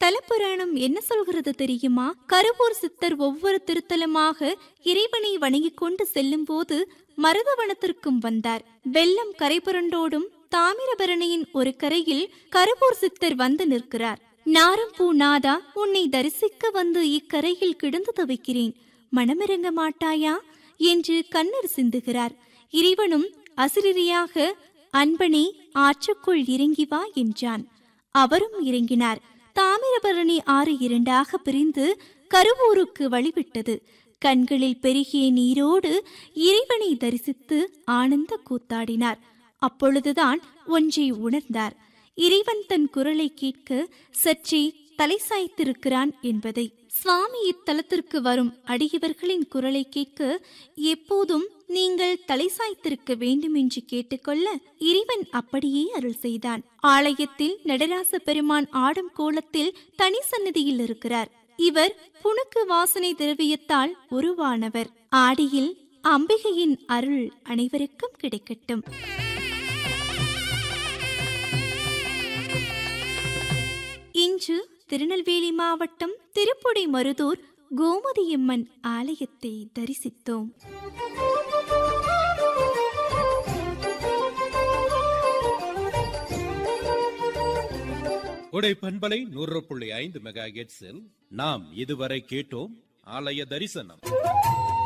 தலப்புராணம் என்ன சொல்கிறது தெரியுமா? கருவூர் சித்தர் ஒவ்வொரு திருத்தலமாக இறைவனை வணங்கிக் கொண்டு செல்லும் போது மருதவனத்திற்கும் வந்தார். வெள்ளம் கரைபுரண்டோடும் தாமிரபரணியின் ஒரு கரையில் கருவூர் சித்தர் வந்து நிற்கிறார். நாரம்பூ நாதா, உன்னை தரிசிக்க வந்து இக்கரையில் கிடந்து தவிக்கிறேன், மனமிறங்க மாட்டாயா என்று கண்ணீர் சிந்துகிறார். இறைவனும் அசிரியாக, அன்பனே ஆற்றுக்குள் இறங்கி வா என்றான். அவரும் இறங்கினார். தாமிரபரணி ஆறு இரண்டாக பிரிந்து கருவூருக்கு வழிவிட்டது. கண்களில் பெருகிய நீரோடு இறைவனை தரிசித்து ஆனந்த கூத்தாடினார். அப்பொழுதுதான் ஒன்றை உணர்ந்தார். இறைவன் தன் குரலை கேட்க சற்றே தலை சாய்த்திருக்கிறான் என்பதை. சுவாமி இத்தலத்திற்கு வரும் அடியவர்களின் குரலை கேட்க எப்போதும் நீங்கள் தலை சாய்த்திருக்க வேண்டும் என்று கேட்டுக்கொள்ள இறைவன் அப்படியே அருள் செய்தான். ஆலயத்தில் நடராச பெருமான் ஆடும் கோலத்தில் தனி சன்னதியில் இருக்கிறார். இவர் புணுக்கு வாசனை திரவியத்தால் உருவானவர். ஆடியில் அம்பிகையின் அருள் அனைவருக்கும் கிடைக்கட்டும். இன்று திருநெல்வேலி மாவட்டம் திருப்புடை மருதூர் கோமதியம்மன் ஆலயத்தை தரிசித்தோம். உடை பண்பலை 100.5 மெகாஹெர்ட்ஸில் நாம் இதுவரை கேட்டோம் ஆலய தரிசனம்.